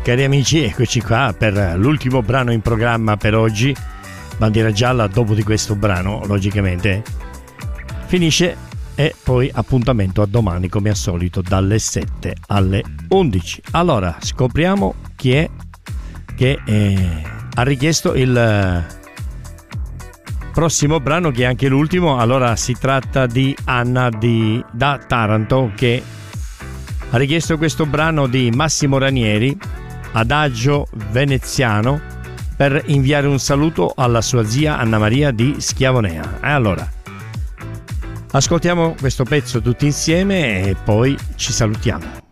Cari amici, eccoci qua per l'ultimo brano in programma per oggi. Bandiera gialla, dopo di questo brano, logicamente, finisce e poi appuntamento a domani come al solito dalle 7 alle 11. Allora, scopriamo chi è che ha richiesto il prossimo brano, che è anche l'ultimo. Allora, si tratta di Anna da Taranto, che ha richiesto questo brano di Massimo Ranieri, Adagio veneziano, per inviare un saluto alla sua zia Anna Maria di Schiavonea. E allora ascoltiamo questo pezzo tutti insieme e poi ci salutiamo.